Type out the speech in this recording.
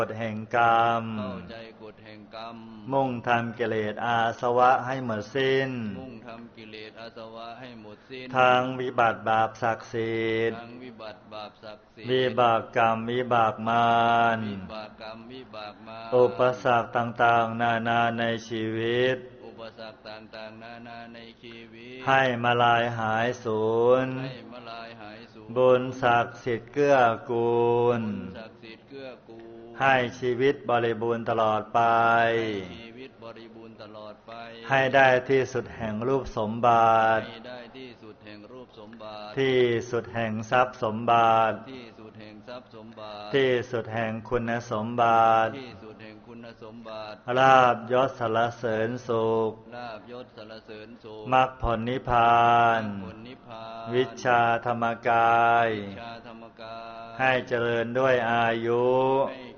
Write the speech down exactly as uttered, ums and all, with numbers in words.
กฎแห่งกรรมเข้าใจกฎแห่งกรรมมุ่งทำกิเลสอาสวะให้หมดสิ้นมุ่งทำกิเลสอาสวะให้หมดสิ้นทางวิบัติบาปศักดิ์สิทธิ์ทางวิบัติบาปศักดิ์สิทธิ์วิบากกรรมวิบากมารวิบากกรรมวิบากมารอุปสรรคต่างๆนานาในชีวิตอุปสรรคต่างๆนานาในชีวิตให้มาลายหายสูญให้มาลายหายสูญบุญศักดิ์สิทธิ์เกื้อกูลบุญศักดิ์สิทธิ์เกื้อกูลให้ชีวิตบริบูรณ์ตลอดไปให้ชีวิตบริบูรณ์ตลอดไปให้ได้ที่สุดแห่งรูปสมบัติให้ได้ที่สุดแห่งรูปสมบัติที่สุดแห่งทรัพย์สมบัติที่สุดแห่งทรัพย์สมบัติที่สุดแห่งคุณสมบัติที่สุดแห่งคุณสมบัติลาภยศสรรเสริญสุขลาภยศสรรเสริญสุขมรรคผลนิพพานวิชาธรรมกายให้เจริญด้วยอายุให้